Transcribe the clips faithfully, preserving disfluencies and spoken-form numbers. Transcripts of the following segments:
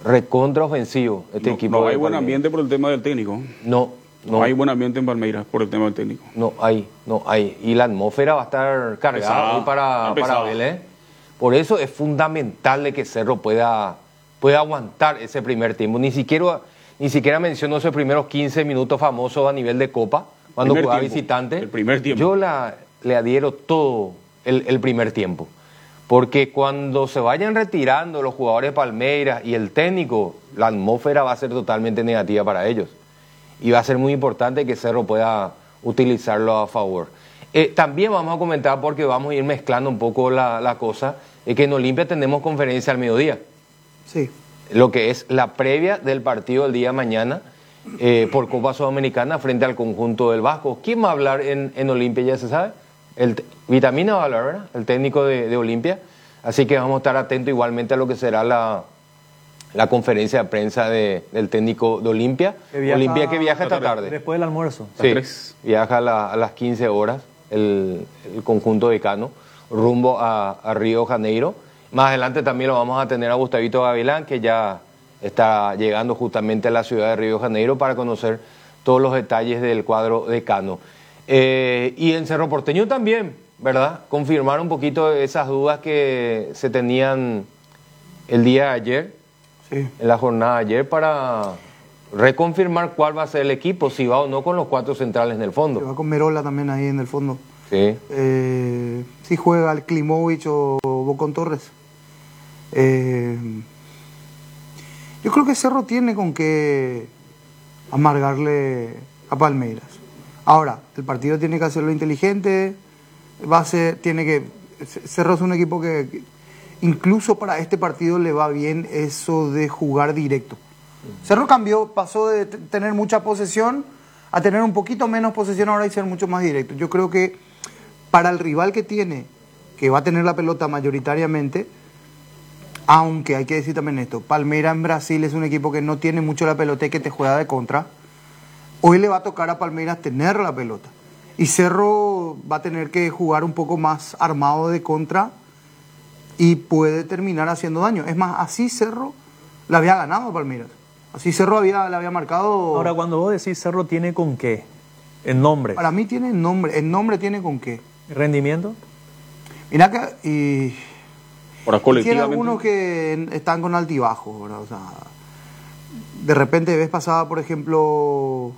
recontra ofensivo este no, equipo. No hay de buen Palmeiras. ambiente por el tema del técnico. No, no. No hay buen ambiente en Palmeiras por el tema del técnico. No hay, no hay. Y la atmósfera va a estar cargada Pesada, hoy para, pesada. para Vélez. Por eso es fundamental de que Cerro pueda, pueda aguantar ese primer tiempo. Ni siquiera, ni siquiera menciono esos primeros quince minutos famosos a nivel de Copa, cuando Primer jugaba tiempo, visitante. el primer tiempo. Yo la, le adhiero todo el, el primer tiempo. Porque cuando se vayan retirando los jugadores de Palmeiras y el técnico, la atmósfera va a ser totalmente negativa para ellos. Y va a ser muy importante que Cerro pueda utilizarlo a favor. Eh, también vamos a comentar, porque vamos a ir mezclando un poco la, la cosa, es que en Olimpia tenemos conferencia al mediodía. Sí. Lo que es la previa del partido del día de mañana eh, por Copa Sudamericana frente al conjunto del Vasco. ¿Quién va a hablar en, en Olimpia? Ya se sabe. El Vitamina va a hablar, ¿verdad? El técnico de, de Olimpia. Así que vamos a estar atentos igualmente a lo que será la, la conferencia de prensa de, del técnico de Olimpia. Que Olimpia que viaja esta esta tarde. tarde. Después del almuerzo. Sí, tres. viaja a, la- a las quince horas el, el conjunto decano rumbo a, a Río de Janeiro. Más adelante también lo vamos a tener a Gustavito Gavilán, que ya está llegando justamente a la ciudad de Río de Janeiro para conocer todos los detalles del cuadro decano. Eh, y en Cerro Porteño también, ¿verdad? Confirmar un poquito esas dudas que se tenían el día de ayer, Sí. en la jornada de ayer, para reconfirmar cuál va a ser el equipo, si va o no con los cuatro centrales en el Se fondo. va con Merola también ahí en el fondo. Sí. Eh, si juega el Klimovic o Bocón Torres. Eh, yo creo que Cerro tiene con qué amargarle a Palmeiras. Ahora, el partido tiene que hacerlo inteligente. Va a ser, tiene que. Cerro es un equipo que, que incluso para este partido le va bien eso de jugar directo. Cerro cambió, pasó de t- tener mucha posesión a tener un poquito menos posesión ahora y ser mucho más directo. Yo creo que para el rival que tiene, que va a tener la pelota mayoritariamente, aunque hay que decir también esto, Palmeiras en Brasil es un equipo que no tiene mucho la pelota y que te juega de contra. Hoy le va a tocar a Palmeiras tener la pelota. Y Cerro va a tener que jugar un poco más armado de contra y puede terminar haciendo daño. Es más, así Cerro le había ganado a Palmeiras. Así Cerro había, le había marcado... Ahora, cuando vos decís Cerro tiene con qué, en nombre, Para mí tiene nombre. El nombre tiene con qué. rendimiento, Mirá que... Y... Ahora, Tiene colectivamente. algunos que están con altibajos, ¿verdad? O sea, de repente vez pasada, por ejemplo,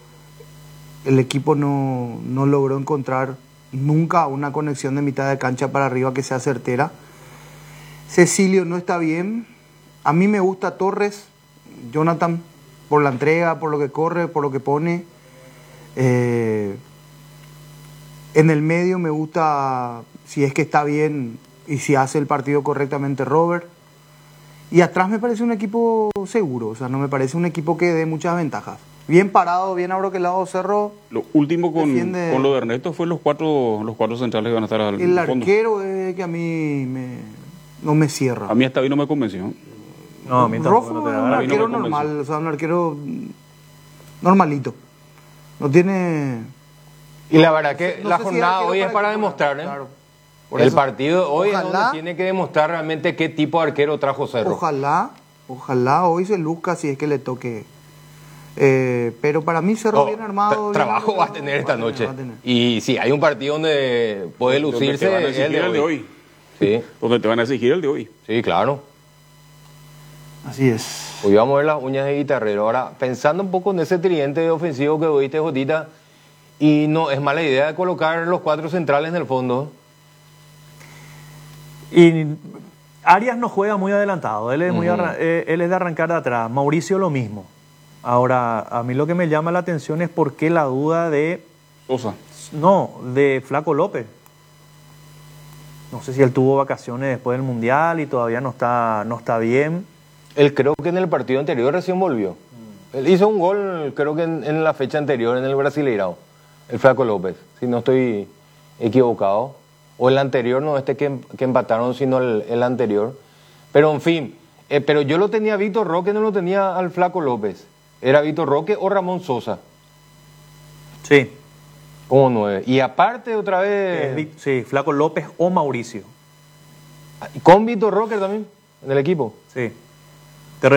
el equipo no, no logró encontrar nunca una conexión de mitad de cancha para arriba que sea certera. Cecilio no está bien. A mí me gusta Torres, Jonathan, por la entrega, por lo que corre, por lo que pone. Eh, en el medio me gusta, si es que está bien y si hace el partido correctamente, Robert. Y atrás me parece un equipo seguro, o sea, no me parece un equipo que dé muchas ventajas. Bien parado, bien abroquelado Cerro. Lo último con, Defiende- con lo de Ernesto fue los cuatro, los cuatro centrales que van a estar al El fondo. arquero es que a mí me, no me cierra. A mí hasta hoy no me convenció. no, a mí tampoco Rojo no te es da un la- a mí no arquero me convenció. normal, o sea, un arquero normalito. No tiene... Y la verdad que no la sé si jornada arquero hoy es para para que- demostrar, ¿eh? Claro. Por El eso, partido de hoy es ojalá- donde tiene que demostrar realmente qué tipo de arquero trajo Cerro. Ojalá, ojalá hoy se luzca si es que le toque. Eh, pero para mí Cerro No, bien armado. tra- bien trabajo va a armado, tener esta va a noche. va a tener. Y si hay un partido donde puede Donde lucirse, te van a es exigir el de hoy. Sí, Donde te van a exigir el de hoy. sí, claro. Así es. Hoy vamos a ver las uñas de guitarrero. Ahora, pensando un poco en ese tridente ofensivo que oíste, Jotita, y no es mala idea colocar los cuatro centrales en el fondo. Y Arias no juega muy adelantado, él es, muy Ujú. arran- eh, él es de arrancar de atrás, Mauricio lo mismo. Ahora, a mí lo que me llama la atención es por qué la duda de, Sosa. no, de Flaco López. No sé si él tuvo vacaciones después del Mundial y todavía no está, no está bien. Él creo que en el partido anterior recién volvió. Él hizo un gol, creo que en, en la fecha anterior, en el Brasileirao, el Flaco López, si no estoy equivocado. O el anterior, no este que, que empataron, sino el, el anterior. Pero en fin, eh, pero yo lo tenía a Víctor Roque, no lo tenía al Flaco López. Era Víctor Roque o Ramón Sosa, Sí, como nueve. Y aparte otra es vez, Vic- sí, Flaco López o Mauricio. con Víctor Roque también, en el equipo. Sí.